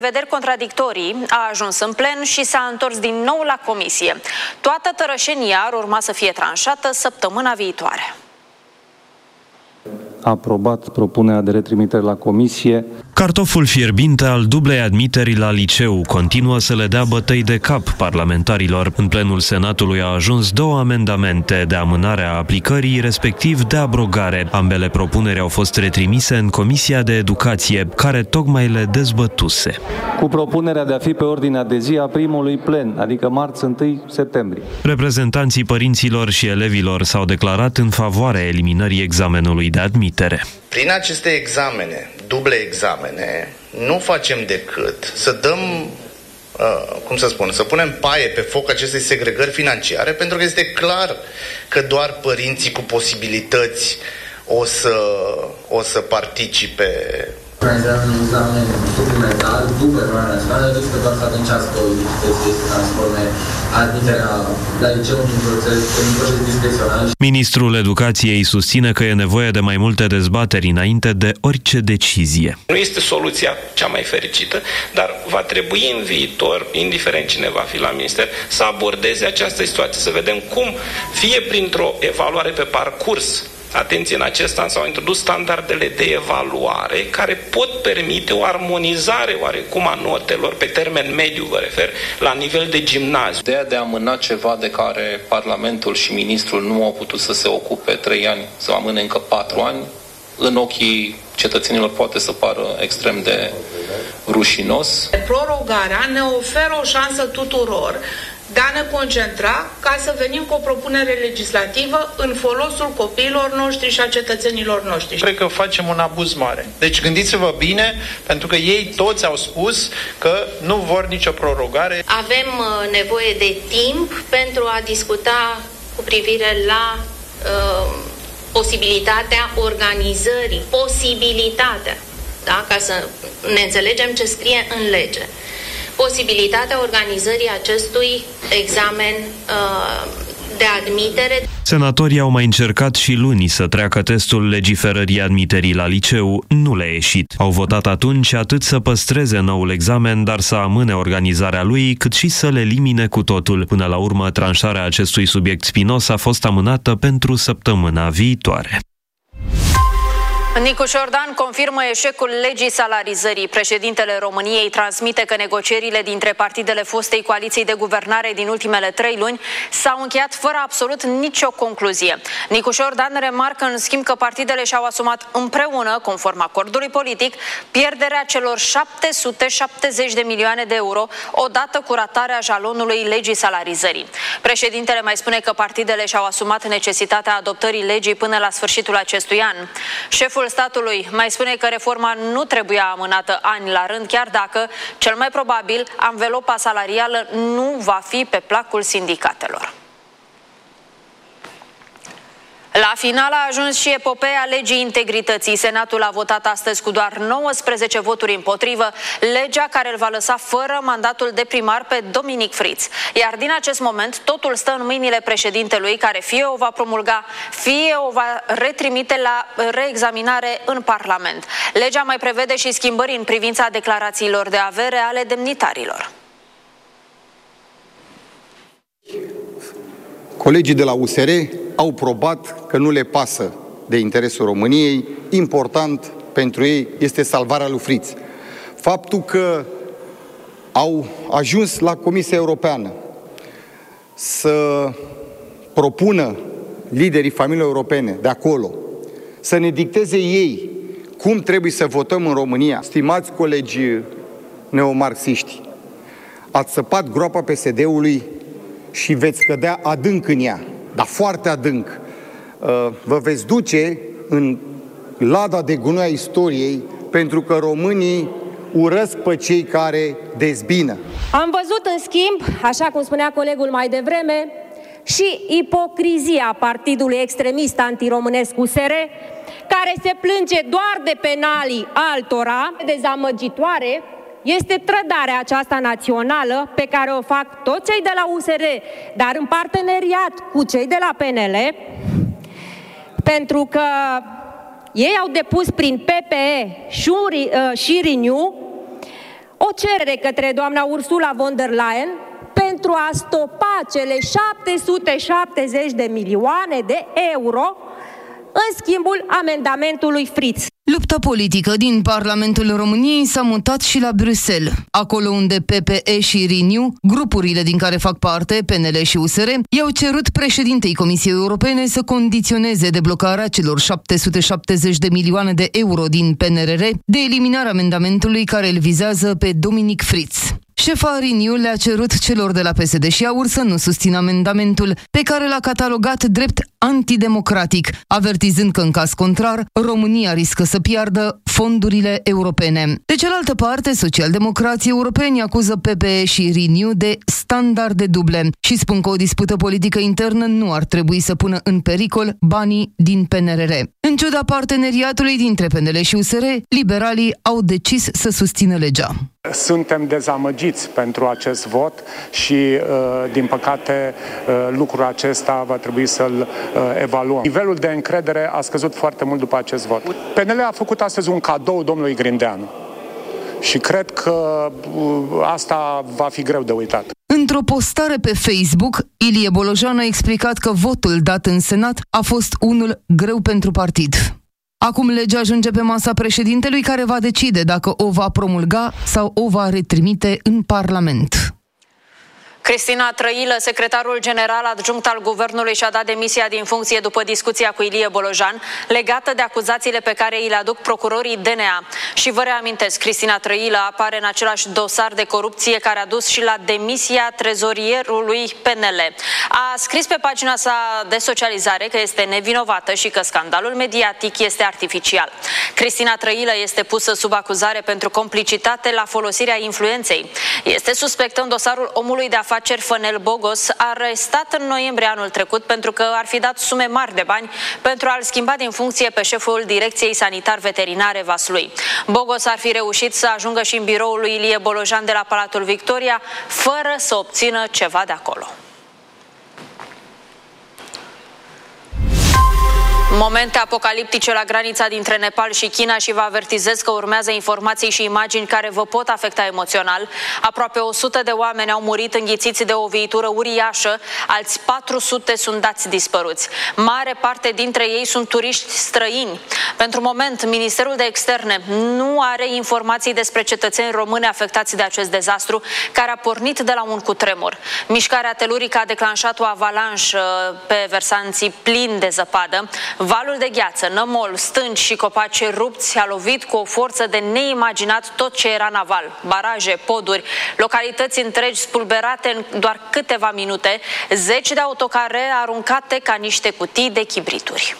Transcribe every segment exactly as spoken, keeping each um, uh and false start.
Vederi contradictorii a ajuns în plen și s-a întors din nou la comisie. Toată tărășenia ar urma să fie tranșată săptămâna viitoare. A aprobat propunerea de retrimitere la comisie. Cartoful fierbinte al dublei admiteri la liceu continuă să le dea bătăi de cap parlamentarilor. În plenul Senatului a ajuns două amendamente de amânare a aplicării, respectiv de abrogare. Ambele propuneri au fost retrimise în Comisia de Educație, care tocmai le dezbătuse. Cu propunerea de a fi pe ordinea de zi a primului plen, adică marți întâi septembrie. Reprezentanții părinților și elevilor s-au declarat în favoarea eliminării examenului de admitere. Prin aceste examene, duble examene, nu facem decât să dăm, uh, cum să spun, să punem paie pe foc acestei segregări financiare, pentru că este clar că doar părinții cu posibilități o să, o să participe. Organizarea unui examen suplimentar după evaluarea națională, deci că doar să adâncească dificultățile să transforme admiterea la liceu într-un proces discrețional. Ministrul Educației susține că e nevoie de mai multe dezbateri înainte de orice decizie. Nu este soluția cea mai fericită, dar va trebui în viitor, indiferent cine va fi la minister, să abordeze această situație, să vedem cum, fie printr-o evaluare pe parcurs. Atenție, în acest an s-au introdus standardele de evaluare care pot permite o armonizare oarecum a notelor, pe termen mediu vă refer, la nivel de gimnaziu. Ideea de a amâna ceva de care Parlamentul și Ministrul nu au putut să se ocupe trei ani, să amâne încă patru ani, în ochii cetățenilor poate să pară extrem de rușinos. Prorogarea ne oferă o șansă tuturor de a ne concentra ca să venim cu o propunere legislativă în folosul copiilor noștri și a cetățenilor noștri. Cred că facem un abuz mare. Deci gândiți-vă bine, pentru că ei toți au spus că nu vor nicio prorogare. Avem nevoie de timp pentru a discuta cu privire la uh, posibilitatea organizării, posibilitatea, da? Ca să ne înțelegem ce scrie în lege. Posibilitatea organizării acestui examen uh, de admitere. Senatorii au mai încercat și luni să treacă testul legiferării admiterii la liceu. Nu le-a ieșit. Au votat atunci atât să păstreze noul examen, dar să amâne organizarea lui, cât și să le elimine cu totul. Până la urmă, tranșarea acestui subiect spinos a fost amânată pentru săptămâna viitoare. Nicu Șordan confirmă eșecul legii salarizării. Președintele României transmite că negocierile dintre partidele fostei coaliții de guvernare din ultimele trei luni s-au încheiat fără absolut nicio concluzie. Nicu Șordan remarcă în schimb că partidele și-au asumat împreună, conform acordului politic, pierderea celor șapte sute șaptezeci de milioane de euro odată cu ratarea jalonului legii salarizării. Președintele mai spune că partidele și-au asumat necesitatea adoptării legii până la sfârșitul acestui an. Șeful statului mai spune că reforma nu trebuia amânată ani la rând, chiar dacă, cel mai probabil, anvelopa salarială nu va fi pe placul sindicatelor. La final a ajuns și epopeea legii integrității. Senatul a votat astăzi cu doar nouăsprezece voturi împotrivă legea care îl va lăsa fără mandatul de primar pe Dominic Friț. Iar din acest moment totul stă în mâinile președintelui, care fie o va promulga, fie o va retrimite la reexaminare în Parlament. Legea mai prevede și schimbări în privința declarațiilor de avere ale demnitarilor. Colegii de la U S R au probat că nu le pasă de interesul României. Important pentru ei este salvarea lui Friț. Faptul că au ajuns la Comisia Europeană să propună liderii familiei europene de acolo să ne dicteze ei cum trebuie să votăm în România. Stimați colegi neomarxiști, ați săpat groapa P S D-ului și veți cădea adânc în ea, dar foarte adânc. Vă veți duce în lada de gunoi a istoriei, pentru că românii urăsc pe cei care dezbină. Am văzut, în schimb, așa cum spunea colegul mai devreme, și ipocrizia partidului extremist antiromânesc U S R, care se plânge doar de penalii altora, dezamăgitoare, este trădarea aceasta națională pe care o fac toți cei de la U S R, dar în parteneriat cu cei de la P N L, pentru că ei au depus prin P P E și Renew o cerere către doamna Ursula von der Leyen pentru a stopa cele șapte sute șaptezeci de milioane de euro în schimbul amendamentului Fritz. Lupta politică din Parlamentul României s-a mutat și la Bruxelles, acolo unde P P E și Renew, grupurile din care fac parte, P N L și U S R, i-au cerut președintei Comisiei Europene să condiționeze deblocarea celor șapte sute șaptezeci de milioane de euro din P N R R de eliminarea amendamentului care îl vizează pe Dominic Fritz. Șefa Renew le-a cerut celor de la P S D și AUR să nu susțină amendamentul, pe care l-a catalogat drept antidemocratic, avertizând că în caz contrar, România riscă să piardă fondurile europene. De cealaltă parte, socialdemocrații europeni acuză P P E și Renew de standarde duble și spun că o dispută politică internă nu ar trebui să pună în pericol banii din P N R R. În ciuda parteneriatului dintre P N L și U S R, liberalii au decis să susțină legea. Suntem dezamăgiți pentru acest vot și, din păcate, lucrul acesta va trebui să-l evaluăm. Nivelul de încredere a scăzut foarte mult după acest vot. P N L a făcut astăzi un cadou domnului Grindeanu și cred că asta va fi greu de uitat. Într-o postare pe Facebook, Ilie Bolojan a explicat că votul dat în Senat a fost unul greu pentru partid. Acum legea ajunge pe masa președintelui, care va decide dacă o va promulga sau o va retrimite în Parlament. Cristina Trăilă, secretarul general adjunct al Guvernului, și-a dat demisia din funcție după discuția cu Ilie Bolojan, legată de acuzațiile pe care îi le aduc procurorii D N A. Și vă reamintesc, Cristina Trăilă apare în același dosar de corupție care a dus și la demisia trezorierului P N L. A scris pe pagina sa de socializare că este nevinovată și că scandalul mediatic este artificial. Cristina Trăilă este pusă sub acuzare pentru complicitate la folosirea influenței. Este suspectă în dosarul omului de afaceri Fănel Bogos, arestat în noiembrie anul trecut pentru că ar fi dat sume mari de bani pentru a-l schimba din funcție pe șeful Direcției Sanitar-Veterinare Vaslui. Bogos ar fi reușit să ajungă și în biroul lui Ilie Bolojan de la Palatul Victoria, fără să obțină ceva de acolo. Momente apocaliptice la granița dintre Nepal și China și vă avertizez că urmează informații și imagini care vă pot afecta emoțional. Aproape o sută de oameni au murit înghițiți de o viitură uriașă, alți patru sute sunt dați dispăruți. Mare parte dintre ei sunt turiști străini. Pentru moment, Ministerul de Externe nu are informații despre cetățeni români afectați de acest dezastru, care a pornit de la un cutremur. Mișcarea telurică a declanșat o avalanșă pe versanții plini de zăpadă. Valul de gheață, nămol, stânci și copaci rupți a lovit cu o forță de neimaginat tot ce era naval. Baraje, poduri, localități întregi spulberate în doar câteva minute, zeci de autocare aruncate ca niște cutii de chibrituri.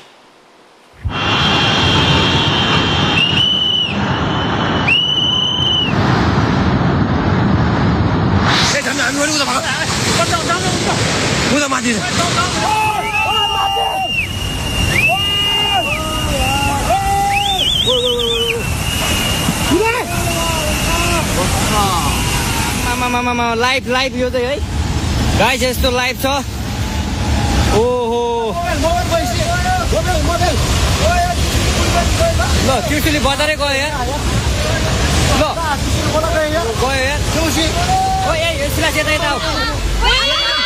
Mama mama live live yo đây ấy. Guys just to live cho. Oh oh. Lo, क्यों चली बता रहे कोई यार? Lo. कोई यार? क्यों सी? कोई यार, ये सिला चेता है ताऊ.